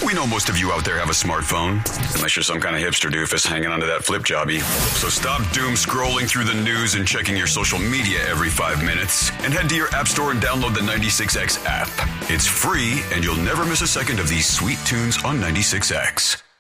We know most of you out there have a smartphone, unless you're some kind of hipster doofus hanging onto that flip jobby. So stop doom scrolling through the news and checking your social media every 5 minutes and head to your app store and download the 96X app. It's free and you'll never miss a second of these sweet tunes on 96X.